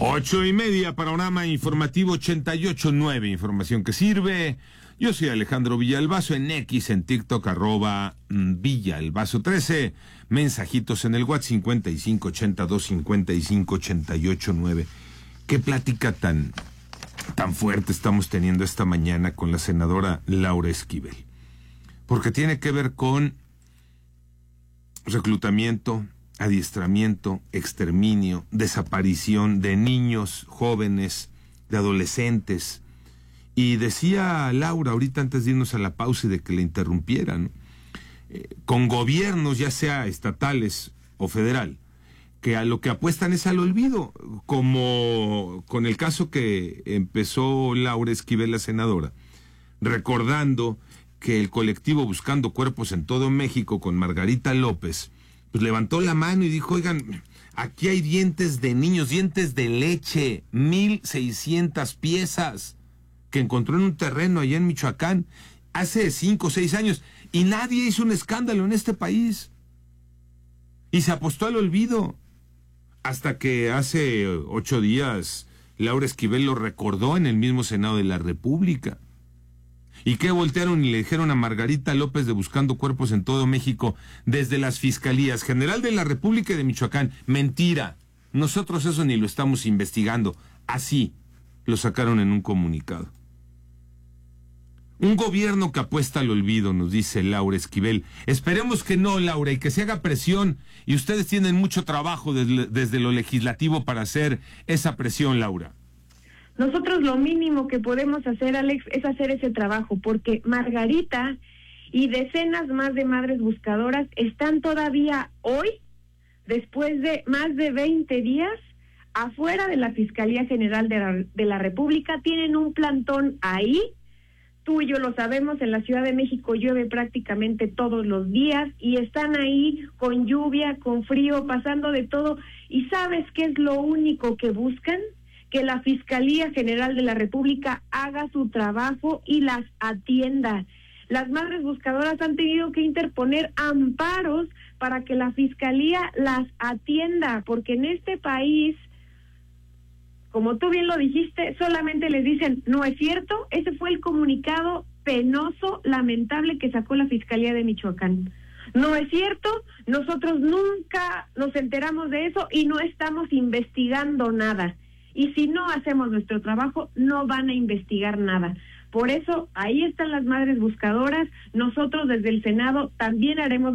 8:30, panorama informativo 88.9, información que sirve. Yo soy Alejandro Villalbazo, en X, en TikTok, @Villalbazo13. Mensajitos en el WhatsApp 5582558889. Qué plática tan fuerte estamos teniendo esta mañana con la senadora Laura Esquivel. Porque tiene que ver con reclutamiento, adiestramiento, exterminio, desaparición de niños, jóvenes, de adolescentes. Y decía Laura ahorita, antes de irnos a la pausa y de que le interrumpieran, con gobiernos, ya sea estatales o federal, que a lo que apuestan es al olvido, como con el caso que empezó Laura Esquivel, la senadora, recordando que el colectivo Buscando Cuerpos en todo México, con Margarita López, pues levantó la mano y dijo: oigan, aquí hay dientes de niños, dientes de leche, 1,600 piezas que encontró en un terreno allá en Michoacán hace 5 o 6 años, y nadie hizo un escándalo en este país. Y se apostó al olvido. Hasta que hace 8 días Laura Esquivel lo recordó en el mismo Senado de la República. ¿Y qué voltearon y le dijeron a Margarita López de Buscando Cuerpos en todo México desde las Fiscalías General de la República y de Michoacán? Mentira. Nosotros eso ni lo estamos investigando. Así lo sacaron en un comunicado. Un gobierno que apuesta al olvido, nos dice Laura Esquivel. Esperemos que no, Laura, y que se haga presión. Y ustedes tienen mucho trabajo desde lo legislativo para hacer esa presión, Laura. Nosotros lo mínimo que podemos hacer, Alex, es hacer ese trabajo, porque Margarita y decenas más de madres buscadoras están todavía hoy, después de más de 20 días, afuera de la Fiscalía General de la República. Tienen un plantón ahí. Tú y yo lo sabemos, en la Ciudad de México llueve prácticamente todos los días y están ahí con lluvia, con frío, pasando de todo. ¿Y sabes qué es lo único que buscan? Que la Fiscalía General de la República haga su trabajo y las atienda. Las madres buscadoras han tenido que interponer amparos para que la Fiscalía las atienda, porque en este país, como tú bien lo dijiste, solamente les dicen: no es cierto. Ese fue el comunicado penoso, lamentable que sacó la Fiscalía de Michoacán. No es cierto, nosotros nunca nos enteramos de eso y no estamos investigando nada. Y si no hacemos nuestro trabajo, no van a investigar nada. Por eso, ahí están las madres buscadoras. Nosotros desde el Senado también haremos